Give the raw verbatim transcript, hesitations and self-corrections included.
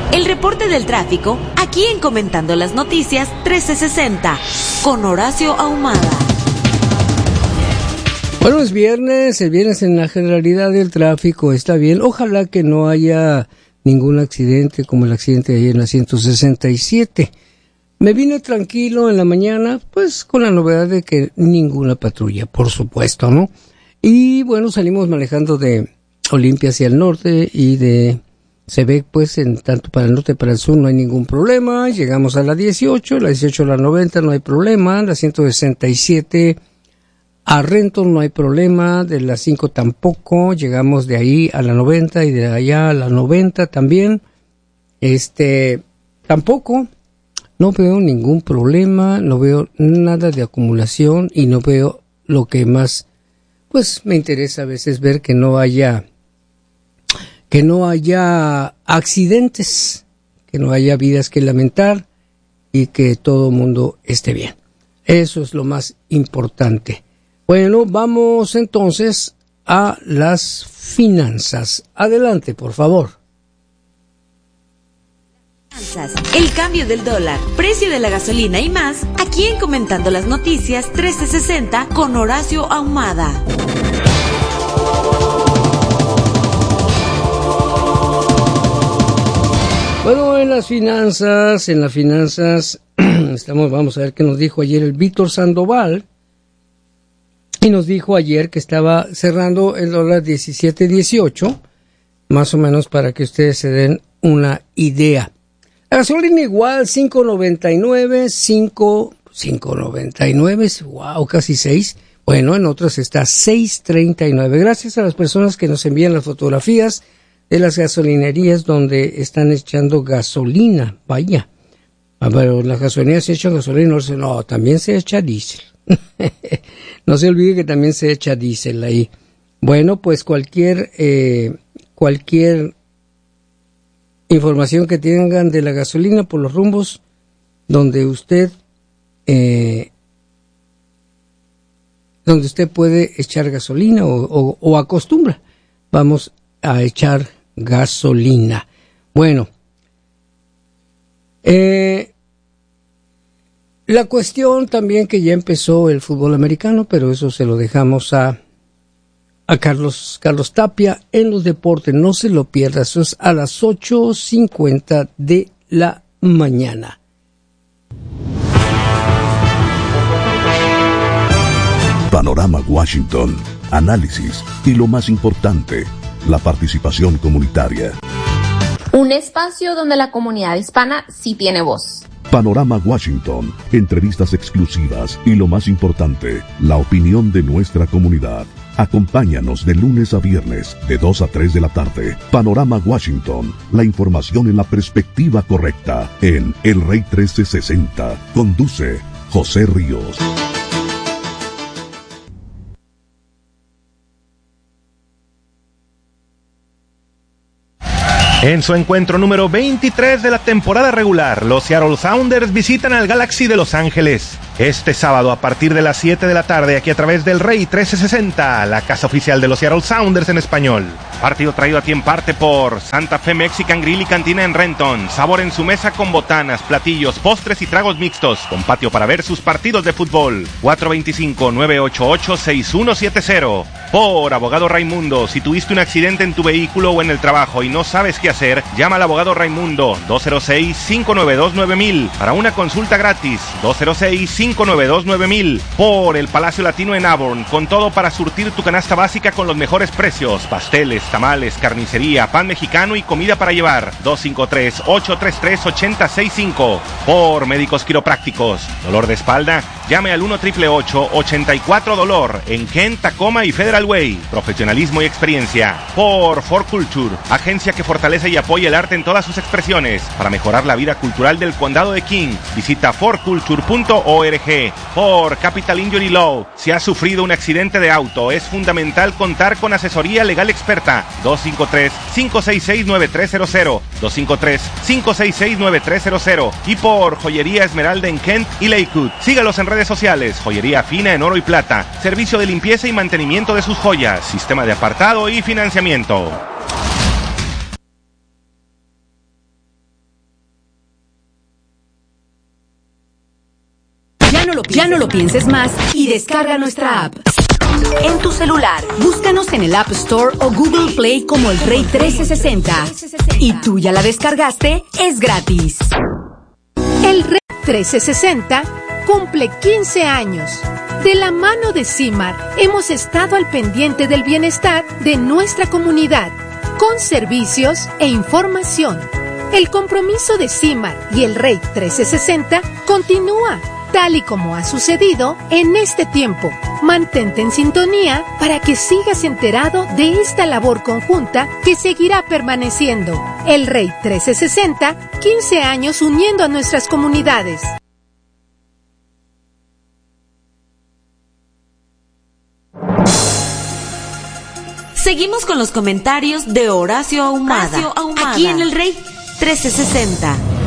El reporte del tráfico, aquí en Comentando las Noticias trece sesenta, con Horacio Ahumada. Bueno, es viernes, el viernes en la generalidad del tráfico está bien. Ojalá que no haya ningún accidente como el accidente de ayer en la ciento sesenta y siete. Me vine tranquilo en la mañana, pues con la novedad de que ninguna patrulla, por supuesto, ¿no? Y bueno, salimos manejando de Olimpia hacia el norte y de se ve pues en tanto para el norte para el sur no hay ningún problema. Llegamos a la dieciocho, la dieciocho a la noventa no hay problema, la ciento sesenta y siete a Renton no hay problema, de la cinco tampoco, llegamos de ahí a la noventa y de allá a la noventa también, este, tampoco, no veo ningún problema, no veo nada de acumulación y no veo lo que más, pues me interesa a veces ver que no haya que no haya accidentes, que no haya vidas que lamentar y que todo el mundo esté bien. Eso es lo más importante. Bueno, vamos entonces a las finanzas. Adelante, por favor. El cambio del dólar, precio de la gasolina y más, aquí en Comentando las Noticias trece sesenta con Horacio Ahumada. Bueno, en las finanzas, en las finanzas, estamos, vamos a ver qué nos dijo ayer el Víctor Sandoval. Y nos dijo ayer que estaba cerrando el dólar diecisiete dieciocho, más o menos para que ustedes se den una idea. La gasolina igual, cinco noventa y nueve, cinco, cinco noventa y nueve, wow, casi seis. Bueno, en otras está seis treinta y nueve. Gracias a las personas que nos envían las fotografías de las gasolinerías donde están echando gasolina. Vaya, pero las gasolinerías se echan gasolina, no, no, también se echa diésel. No se olvide que también se echa diésel ahí. Bueno, pues cualquier eh, cualquier información que tengan de la gasolina por los rumbos donde usted eh, donde usted puede echar gasolina o, o, o acostumbra, vamos a echar gasolina. Bueno, eh, la cuestión también que ya empezó el fútbol americano, pero eso se lo dejamos a a Carlos Carlos Tapia en los deportes. No se lo pierda, eso es a las ocho cincuenta de la mañana. Panorama Washington, análisis y lo más importante, la participación comunitaria. Un espacio donde la comunidad hispana sí tiene voz. Panorama Washington, entrevistas exclusivas y lo más importante, la opinión de nuestra comunidad. Acompáñanos de lunes a viernes, de dos a tres de la tarde. Panorama Washington, la información en la perspectiva correcta, en El Rey trece sesenta. Conduce José Ríos. En su encuentro número veintitrés de la temporada regular, los Seattle Sounders visitan al Galaxy de Los Ángeles. Este sábado a partir de las siete de la tarde, aquí a través del Rey trece sesenta, la casa oficial de los Seattle Sounders en español. Partido traído a ti en parte por Santa Fe Mexican Grill y Cantina en Renton. Sabor en su mesa con botanas, platillos, postres y tragos mixtos, con patio para ver sus partidos de fútbol. cuatro dos cinco, nueve ocho ocho, seis uno siete cero. Por Abogado Raimundo, si tuviste un accidente en tu vehículo o en el trabajo y no sabes qué hacer, llama al Abogado Raimundo, dos cero seis, cinco nueve dos, nueve mil, para una consulta gratis, dos cero seis, cinco nueve dos, nueve mil. Por el Palacio Latino en Auburn, con todo para surtir tu canasta básica con los mejores precios, pasteles, tamales, carnicería, pan mexicano y comida para llevar, dos cinco tres, ocho tres tres, ocho cero seis cinco. Por Médicos Quiroprácticos, dolor de espalda, llame al uno ocho ocho ocho, ochenta y cuatro dolor, en Kent, Tacoma y Federal Way, profesionalismo y experiencia. Por For Culture, agencia que fortalece y apoya el arte en todas sus expresiones, para mejorar la vida cultural del condado de King, visita for culture punto org. Por Capital Injury Law, si has sufrido un accidente de auto, es fundamental contar con asesoría legal experta, dos cinco tres, cinco seis seis, nueve tres cero cero, dos cinco tres, cinco seis seis, nueve tres cero cero. Y por Joyería Esmeralda en Kent y Lakewood, sígalos en redes sociales, joyería fina en oro y plata, servicio de limpieza y mantenimiento de sus joyas, sistema de apartado y financiamiento. no lo, ya no lo pienses más y descarga nuestra app. En tu celular, búscanos en el App Store o Google Play como El Rey trece sesenta. Y tú ya la descargaste, es gratis. El Rey trece sesenta cumple quince años. De la mano de CIMAR, hemos estado al pendiente del bienestar de nuestra comunidad, con servicios e información. El compromiso de CIMAR y El Rey trece sesenta continúa, tal y como ha sucedido en este tiempo. Mantente en sintonía para que sigas enterado de esta labor conjunta que seguirá permaneciendo. El Rey trece sesenta, quince años uniendo a nuestras comunidades. Seguimos con los comentarios de Horacio Ahumada, Horacio Ahumada. Aquí en El Rey trece sesenta.